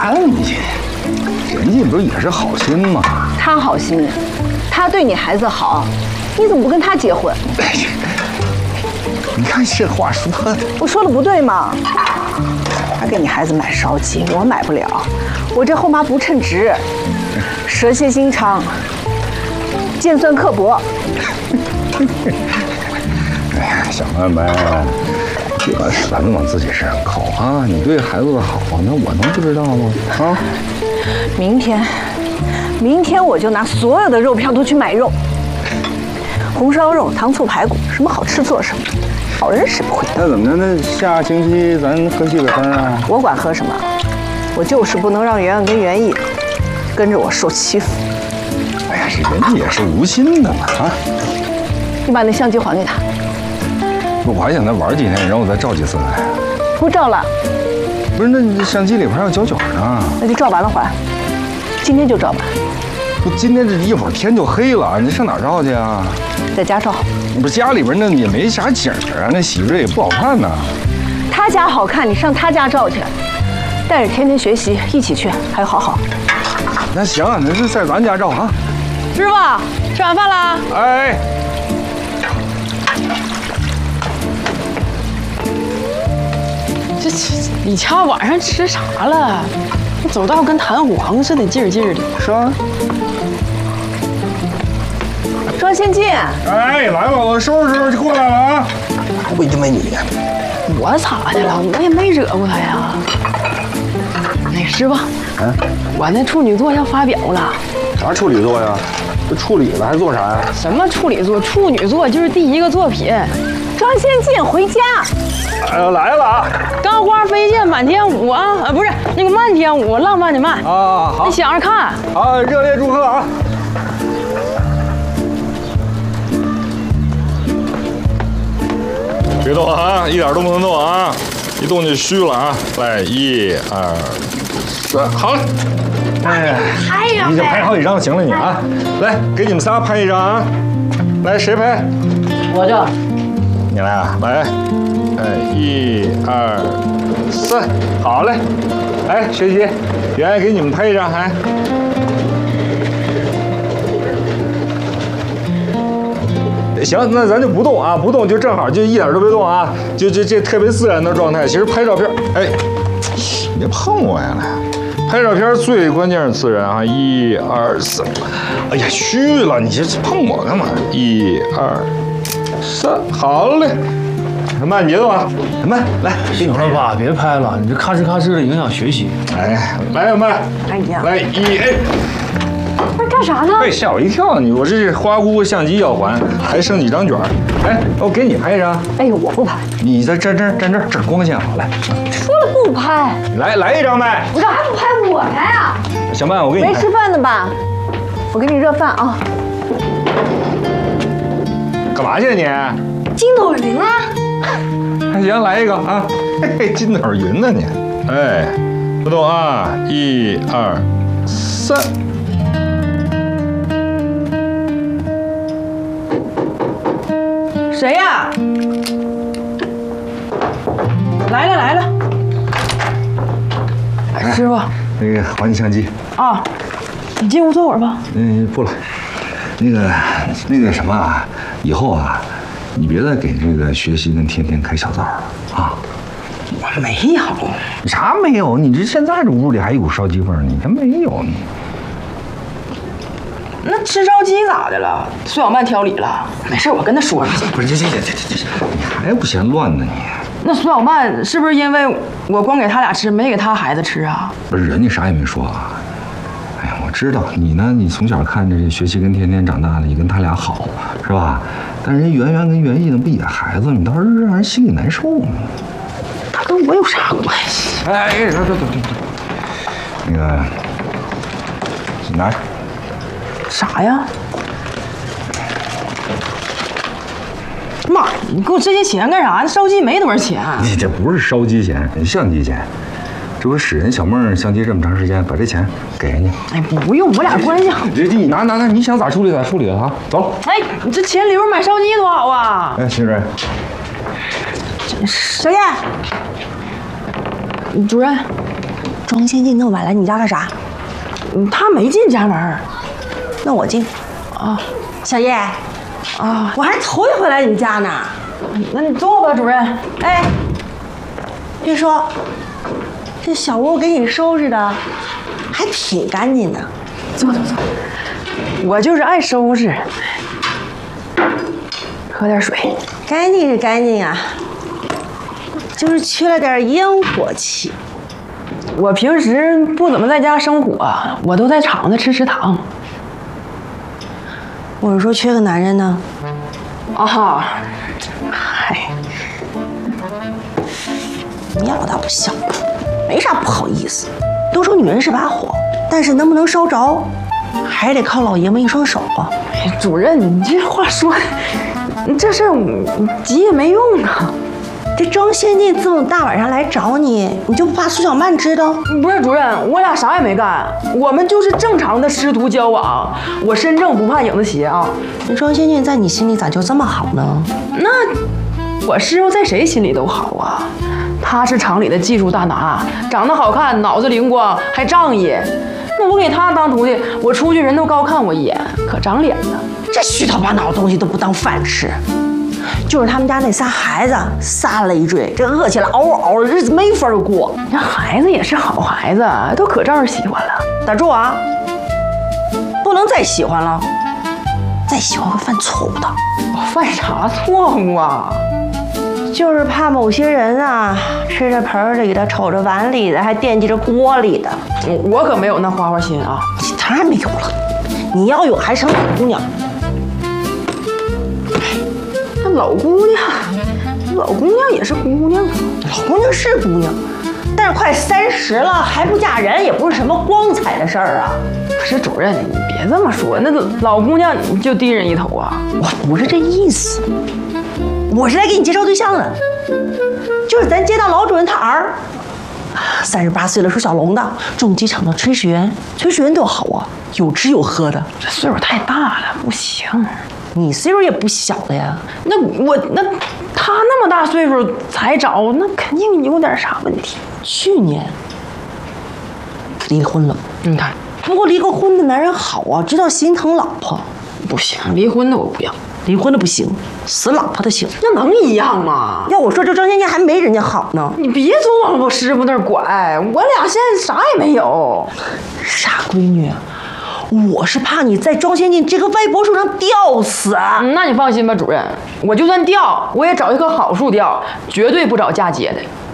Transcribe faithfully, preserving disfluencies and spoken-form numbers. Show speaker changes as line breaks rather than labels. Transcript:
了你？人家不是也是好心吗？
他好心，他对你孩子好，你怎么不跟他结婚？
你看这话说的，
我说的不对吗？他给你孩子买烧鸡，我买不了，我这后妈不称职，蛇蝎心肠，尖酸刻薄。
哎呀，小妹妹，别把船子往自己身上扣啊！你对孩子好，那我能不知道吗？啊！
明天，明天我就拿所有的肉票都去买肉，红烧肉、糖醋排骨，什么好吃做什么。好人使不会。
那怎么着？那下星期咱喝西北风啊？
我管喝什么，我就是不能让圆圆跟袁毅跟着我受欺负。
哎呀，这人家也是无心的嘛啊！
你把那相机还给他。
不，我还想再玩几天，让我再照几次来。
不照了。
不是，那你相机里边还有胶卷呢。
那就照完了还。今天就照完。
不，今天这一会儿天就黑了，你上哪儿照去啊？
在家照。
不是家里边那也没啥景啊，那喜瑞也不好看呢。
他家好看，你上他家照去。带着天天学习一起去，还好好。
那行，那就在咱家照啊。
师傅，吃晚饭啦？
哎。
这李佳晚上吃啥了？走道跟弹簧似的，劲儿劲儿的。
是啊。
庄先进。
哎，来吧，我收拾收拾就过来了啊。不因为你。
我咋的了？我也没惹过他呀。那师傅，
嗯，
我那处女作要发表了。
啥处女作呀？这处理了还做啥呀？
什么处女作？处女作就是第一个作品。
庄先进回家。
哎呦，来了啊！
钢花飞溅满天舞啊，啊不是那个漫天舞，浪漫的漫
啊。好，
你想着看。
好，热烈祝贺啊！别动啊，一点都不能动啊！一动就虚了啊！来，一二三，好了。哎，
拍一张，
你就拍好几张就行了，你啊！来，给你们仨拍一张啊！来，谁拍？
我这。
你来啊！来，哎，一二三，好嘞！哎，学习，圆圆给你们拍一张，还。行，那咱就不动啊，不动就正好，就一点都别动啊，就这这特别自然的状态。其实拍照片，哎，你别碰我呀！来，拍照片最关键是自然啊！一二三，哎呀，虚了，你这碰我干嘛？一二三，好嘞，慢节奏啊，慢来，给你
行了吧，别拍了，你这咔哧咔哧的影响学习。
哎，来慢，
哎呀，
来一哎。
那干啥呢？
哎，吓我一跳！你我这是花姑相机要还，还剩几张卷儿。哎，我给你拍一张。
哎呦，我不拍。
你在这这站这儿，这儿光线好，来。
说了不拍。
来来一张呗。
我干啥不拍我拍啊？
小曼，我给你拍。
没吃饭呢吧？我给你热饭啊。
干嘛去你？
筋斗云啊！
还行，来一个啊！嘿嘿，筋斗云呢你？哎，不动啊！一二三。
谁呀？来了来了。哎，师傅，
那个还你相机。
啊，你进屋坐会儿吧。
嗯，不了。那个那个什么啊，以后啊，你别再给这个学习跟天天开小灶了啊。
我没有。
你啥没有？你这现在这屋里还有股烧鸡味儿，你这没有你。
那吃烧鸡咋的了？孙小曼挑理了？没事，我跟他说说。
不是，这这这这这，你还不嫌乱呢你？
那孙小曼是不是因为我光给他俩吃，没给他孩子吃啊？
不是，人家啥也没说啊。哎呀，我知道你呢，你从小看着这学习跟天天长大的，你跟他俩好是吧？但是人圆圆跟袁毅呢，不也孩子，你倒是让人心里难受呢。
他跟我有啥关系？
哎哎，对对对对对，那个，你拿着。
啥呀？妈，你给我这些钱干啥？烧鸡没多少钱。
你这不是烧鸡钱，相机钱。这不使人小妹相机这么长时间，把这钱给人家。
哎，不用，我俩关系好。
这你拿拿拿，你想咋处理咋处理啊？走。
哎，你这钱留着买烧鸡多好啊！
哎，新蕊，
真是。小燕，主任，
庄先进那么晚来你家干啥？
嗯他没进家门儿
那我进。
啊
小叶，
啊，
我还头一回来你们家呢。
那你坐吧，主任。
哎，别说，这小屋给你收拾的还挺干净的。
坐坐坐，我就是爱收拾。喝点水。
干净是干净啊，就是缺了点烟火气。
我平时不怎么在家生火，我都在厂子吃食堂。
我是说缺个男人呢。
啊，
嗨，面我倒不小，没啥不好意思。都说女人是把火，但是能不能烧着，还得靠老爷们一双手啊。
哎，主任，你这话说，这事儿我急也没用啊。
这张先进这么大晚上来找你，你就不怕苏小曼知道？
不是主任，我俩啥也没干，我们就是正常的师徒交往。我身正不怕影子斜啊。
那张先进在你心里咋就这么好呢？
那我师傅在谁心里都好啊。他是厂里的技术大拿，长得好看，脑子灵光，还仗义。那我给他当徒弟，我出去人都高看我一眼，可长脸呢。
这虚头巴脑的东西都不当饭吃。就是他们家那仨孩子仨累赘，这饿起来嗷嗷的，日子没法过。
这孩子也是好孩子，都可招人喜欢了。
打住啊！不能再喜欢了，再喜欢会犯错误的。
我犯啥错误啊？
就是怕某些人啊，吃着盆里的，瞅着碗里的，还惦记着锅里的。
我我可没有那花花心啊！
你当然没有了，你要有还成老姑娘。
那老姑娘，老姑娘也是姑娘啊。
老姑娘是姑娘，但是快三十了还不嫁人，也不是什么光彩的事儿啊。
不是主任，你别这么说，那老姑娘就低人一头啊。
我不是这意思，我是来给你介绍对象的，就是咱街道老主任他儿，三十八岁了，属小龙的，重机厂的炊事员，炊事员多好啊，有吃有喝的。
这岁数太大了，不行。
你岁数也不小了呀。
那我那他那么大岁数才找，那肯定有点啥问题。
去年离婚了，
你看，
不过离过婚的男人好啊，知道心疼老婆。
不行，离婚的我不要，
离婚的不行，死老婆的行。
那能一样吗？
要我说，这张先进还没人家好呢。
你别总往我师傅那儿拐，我俩现在啥也没有。
傻闺女，我是怕你在庄先进这个歪脖树上吊死啊！
那你放心吧，主任，我就算吊，我也找一棵好树吊，绝对不找嫁接的。